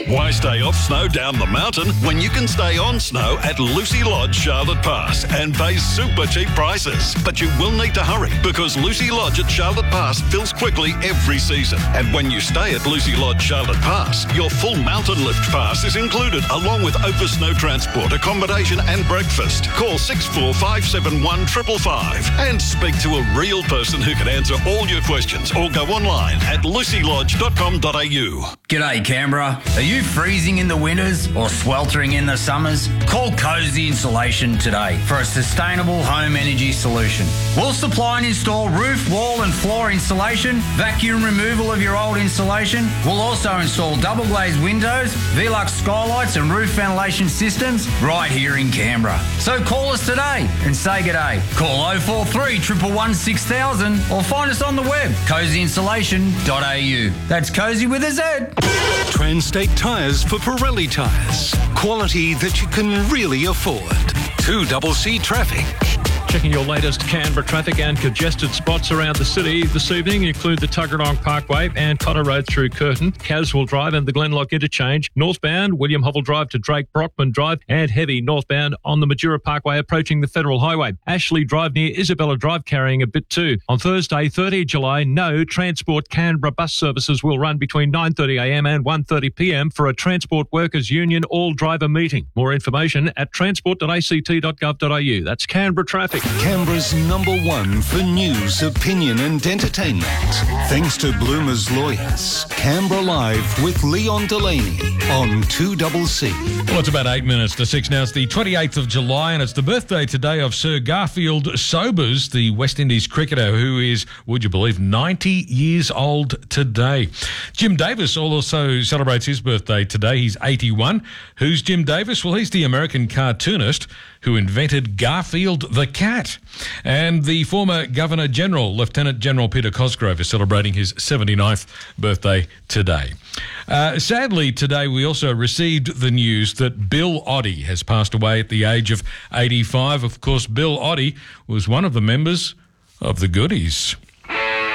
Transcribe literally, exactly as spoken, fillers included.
Why stay off snow down the mountain when you can stay on snow at Lucy Lodge, Charlotte Pass and pay super cheap prices? But you will need to hurry because Lucy Lodge at Charlotte Pass fills quickly every season. And when you stay at Lucy Lodge, Charlotte Pass, your full mountain lift pass is included along with over snow transport, accommodation and breakfast. Call six four five seven one five five five and speak to a real person who can answer all your questions or go online at lucy lodge dot com dot a u. G'day Canberra. Are you freezing in the winters or sweltering in the summers? Call Cozy Insulation today for a sustainable home energy solution. We'll supply and install roof, wall and floor insulation, vacuum removal of your old insulation. We'll also install double glazed windows, Velux skylights and roof ventilation systems right here in Canberra. So call us today and say g'day. Call oh four three, one one one, six thousand or find us on the web, cozy insulation dot a u. That's Cozy with a Z. Transtate Tyres for Pirelli tyres. Quality that you can really afford. two C C Traffic. Checking your latest Canberra traffic and congested spots around the city this evening include the Tuggeranong Parkway and Cotter Road through Curtin, Caswell Drive and the Glenlock Interchange, northbound William Hovell Drive to Drake Brockman Drive and heavy northbound on the Majura Parkway approaching the Federal Highway. Ashley Drive near Isabella Drive carrying a bit too. On Thursday, thirtieth of July, no Transport Canberra bus services will run between nine thirty a m and one thirty p m for a Transport Workers Union all-driver meeting. More information at transport dot a c t dot gov dot a u. That's Canberra Traffic. Canberra's number one for news, opinion and entertainment. Thanks to Bloomer's Lawyers. Canberra Live with Leon Delaney on two C C. Well, it's about eight minutes to six now. It's the twenty-eighth of July and it's the birthday today of Sir Garfield Sobers, the West Indies cricketer who is, would you believe, ninety years old today. Jim Davis also celebrates his birthday today. He's eighty-one. Who's Jim Davis? Well, he's the American cartoonist who invented Garfield the cat. And the former Governor-General, Lieutenant General Peter Cosgrove, is celebrating his seventy-ninth birthday today. Uh, sadly, today we also received the news that Bill Oddie has passed away at the age of eighty-five. Of course, Bill Oddie was one of the members of the Goodies.